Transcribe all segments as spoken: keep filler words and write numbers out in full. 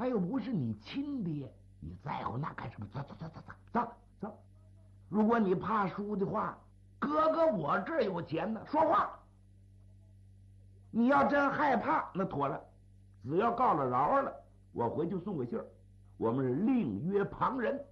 他又不是你亲爹，你在乎那干什么？走走走走走走走！如果你怕输的话，哥哥我这儿有钱呢。说话！你要真害怕，那妥了，只要告了饶了，我回去送个信儿，我们是另约旁人。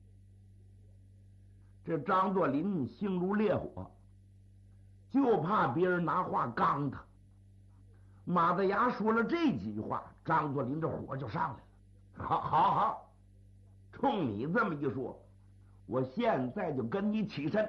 这张作霖性如烈火，就怕别人拿话刚他。马大牙说了这几句话，张作霖这火就上来了。好好好，冲你这么一说，我现在就跟你起身。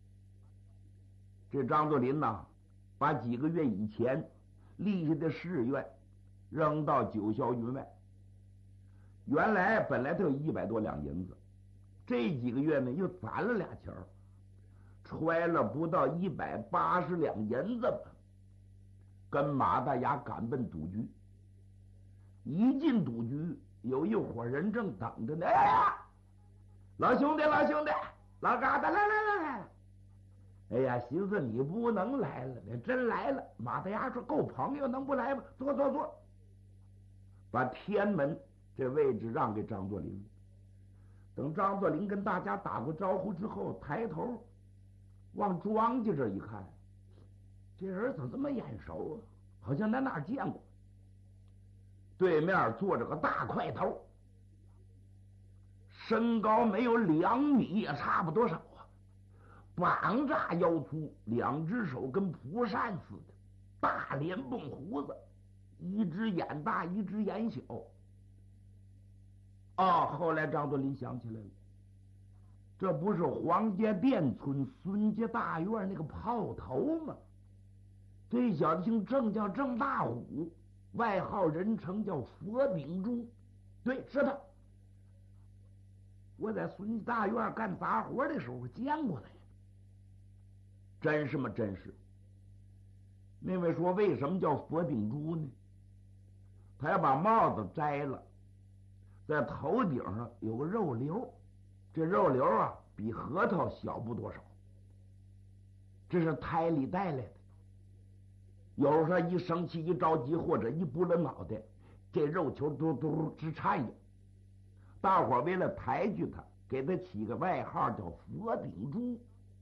这张作霖呐，把几个月以前立下的誓愿扔到九霄云外。原来本来他有一百多两银子，这几个月呢又攒了俩钱儿，揣了不到一百八十两银子吧，跟马大牙赶奔赌局。一进赌局，有一伙人正等着呢。哎呀，老兄弟，老兄弟，老疙瘩，来来来来！哎呀，寻思你不能来了，你真来了。马大牙说：“够朋友，能不来吗？坐坐坐。”把天门这位置让给张作霖。等张作霖跟大家打过招呼之后，抬头往庄家这一看，这人怎么这么眼熟啊？好像在哪儿见过。对面坐着个大块头，身高没有两米也差不多少啊，膀炸腰粗，两只手跟蒲扇似的，大脸蹦胡子，一只眼大一只眼小。哦，后来张作霖想起来了，这不是黄家店村孙家大院那个炮头吗？这小子姓郑，叫郑大虎，外号人称叫佛顶珠。对，是他。我在孙家大院干杂活的时候见过他呀。真是吗？真是。那位说为什么叫佛顶珠呢？他要把帽子摘了，在头顶上有个肉瘤，这肉瘤啊比核桃小不多少，这是胎里带来的。有时候一生气一着急或者一拨了脑袋，这肉球嘟嘟直颤悠。大伙为了抬举他，给他起个外号叫佛顶珠。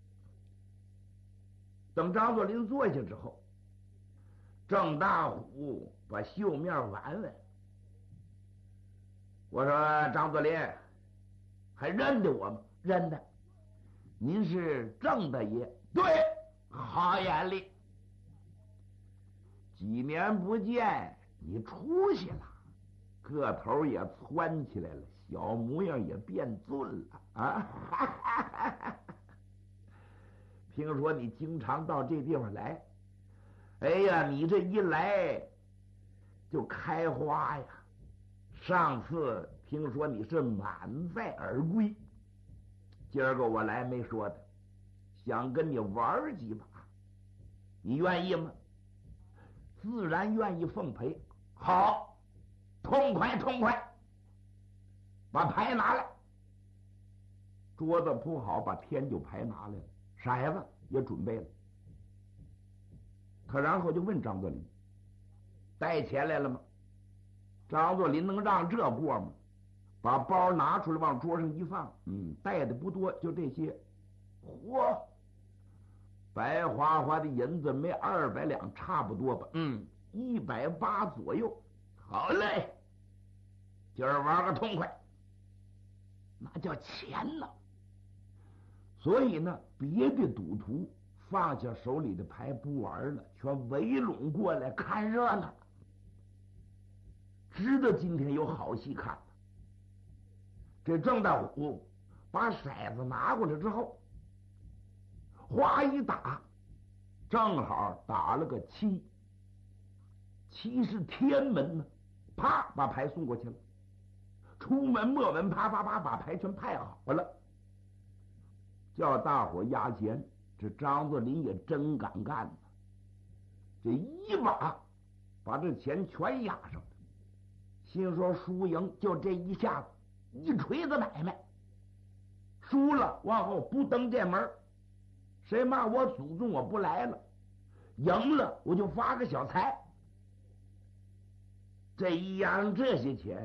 等张作霖坐下之后，郑大虎把袖面挽挽。我说：“张作霖，还认得我吗？”“认得。”“您是郑大爷？”“对。”“好眼力。几年不见，你出息了，个头也蹿起来了，小模样也变俊了啊！听说你经常到这地方来，哎呀，你这一来就开花呀！上次听说你是满载而归，今儿个我来没说的，想跟你玩几把，你愿意吗？”“自然愿意奉陪。”“好，痛快痛快，把牌拿来。”桌子铺好，把天九牌拿来了，骰子也准备了。他然后就问张作霖：“带钱来了吗？”张作霖能让这过吗？把包拿出来往桌上一放，嗯，带的不多，就这些。嚯，白花花的银子没二百两差不多吧？嗯，一百八左右。好嘞，今儿玩个痛快，那叫钱呢。所以呢，别的赌徒放下手里的牌不玩了，全围拢过来看热闹，知道今天有好戏看了。这郑大虎把骰子拿过来之后，哗一打，正好打了个七，七是天门呢，啪把牌送过去了。出门莫文啪啪啪把牌全派好了，叫大伙押钱。这张作霖也真敢干呢，这一把把这钱全押上了。心说输赢就这一下子，一锤子买卖，输了往后不登这门，谁骂我祖宗我不来了，赢了我就发个小财。这一押上这些钱，